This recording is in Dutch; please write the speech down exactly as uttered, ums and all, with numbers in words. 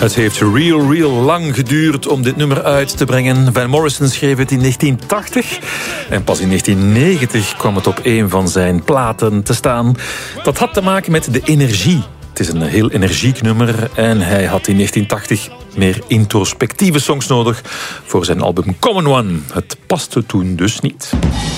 Het heeft real, real lang geduurd om dit nummer uit te brengen. Van Morrison schreef het in negentien tachtig. En pas in negentien negentig kwam het op een van zijn platen te staan. Dat had te maken met de energie. Het is een heel energiek nummer. En hij had in negentien tachtig meer introspectieve songs nodig voor zijn album Common One. Het paste toen dus niet.